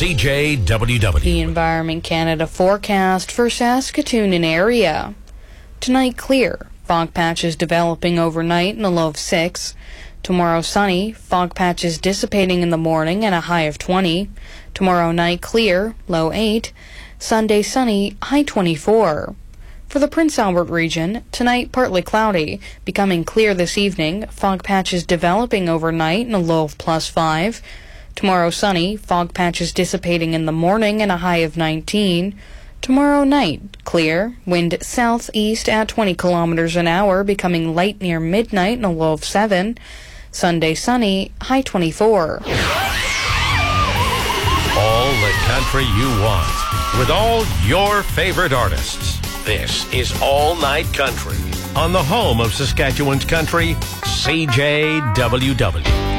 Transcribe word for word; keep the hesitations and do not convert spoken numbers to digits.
C J W W. The Environment Canada forecast for Saskatoon and area. Tonight clear. Fog patches developing overnight and a low of six. Tomorrow sunny. Fog patches dissipating in the morning and a high of twenty. Tomorrow night clear. Low eight. Sunday sunny. High twenty-four. For the Prince Albert region, tonight partly cloudy, becoming clear this evening, fog patches developing overnight and a low of plus five. Tomorrow sunny, fog patches dissipating in the morning and a high of nineteen. Tomorrow night, clear, wind southeast at twenty kilometers an hour, becoming light near midnight and a low of seven. Sunday sunny, high twenty-four. All the country you want, with all your favorite artists. This is All Night Country on the home of Saskatchewan's country, C J W W.